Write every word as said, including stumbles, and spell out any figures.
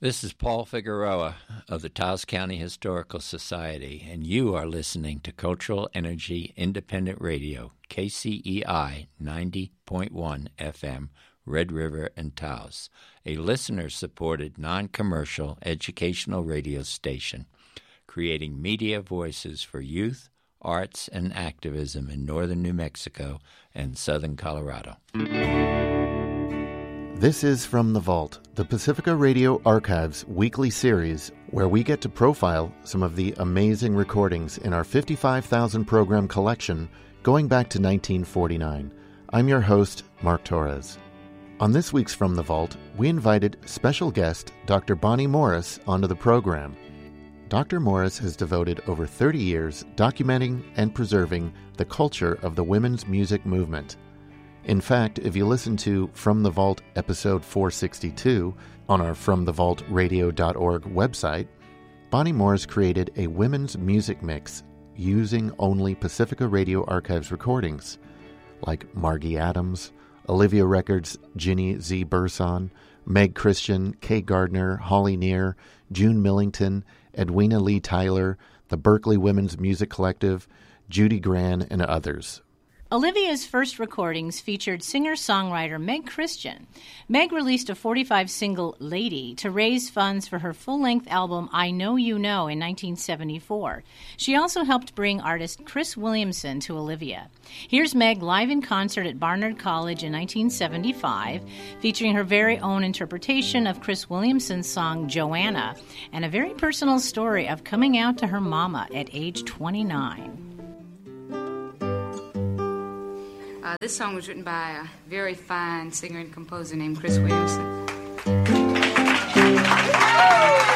This is Paul Figueroa of the Taos County Historical Society, and you are listening to Cultural Energy Independent Radio, K C E I ninety point one F M, Red River and Taos, a listener-supported, non-commercial educational radio station, creating media voices for youth, arts, and activism in northern New Mexico and southern Colorado. This is From the Vault, the Pacifica Radio Archives weekly series where we get to profile some of the amazing recordings in our fifty-five thousand program collection going back to nineteen forty-nine. I'm your host, Mark Torres. On this week's From the Vault, we invited special guest Doctor Bonnie Morris onto the program. Doctor Morris has devoted over thirty years documenting and preserving the culture of the women's music movement. In fact, if you listen to From the Vault episode four sixty-two on our from the vault radio dot org website, Bonnie Morris created a women's music mix using only Pacifica Radio Archives recordings, like Margie Adams, Olivia Records' Ginny Z. Burson, Meg Christian, Kay Gardner, Holly Near, June Millington, Edwina Lee Tyler, the Berkeley Women's Music Collective, Judy Gran, and others. Olivia's first recordings featured singer-songwriter Meg Christian. Meg released a forty-five single, Lady, to raise funds for her full-length album I Know You Know in nineteen seventy-four. She also helped bring artist Chris Williamson to Olivia. Here's Meg live in concert at Barnard College in nineteen seventy-five, featuring her very own interpretation of Chris Williamson's song Joanna, and a very personal story of coming out to her mama at age twenty-nine. Uh, this song was written by a very fine singer and composer named Chris Williamson.